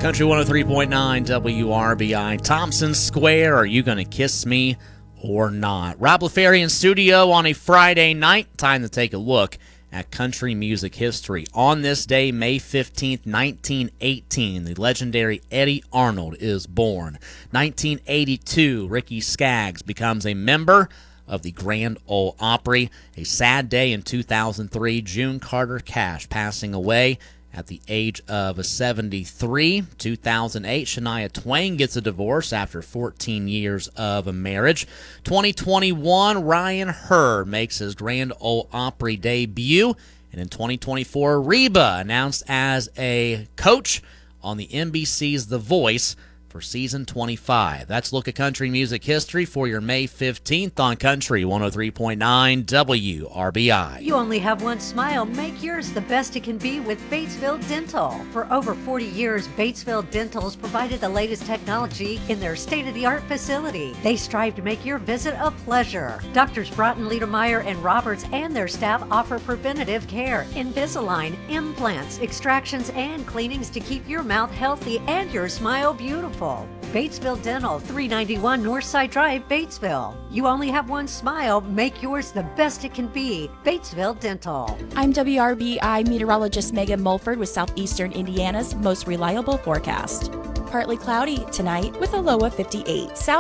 Country 103.9 WRBI. Thompson Square, Are You Gonna Kiss Me or Not? Rob LaFerry in studio on a Friday night. Time to take a look at country music history. On this day, May 15th, 1918, the legendary Eddie Arnold is born. 1982, Ricky Skaggs becomes a member of the Grand Ole Opry. A sad day in 2003, June Carter Cash passing away at the age of 73. 2008, Shania Twain gets a divorce after 14 years of a marriage. 2021, Ryan Hurd makes his Grand Ole Opry debut. And in 2024, Reba announced as a coach on the NBC's The Voice for season 25. That's Look at Country Music History for your May 15th on Country 103.9 WRBI. You only have one smile. Make yours the best it can be with Batesville Dental. For over 40 years, Batesville Dental's provided the latest technology in their state-of-the-art facility. They strive to make your visit a pleasure. Doctors Broughton, Liedermeyer, and Roberts and their staff offer preventative care, Invisalign, implants, extractions, and cleanings to keep your mouth healthy and your smile beautiful. Batesville Dental, 391 Northside Drive, Batesville. You only have one smile. Make yours the best it can be. Batesville Dental. I'm WRBI meteorologist Megan Mulford with Southeastern Indiana's most reliable forecast. Partly cloudy tonight with a low of 58. South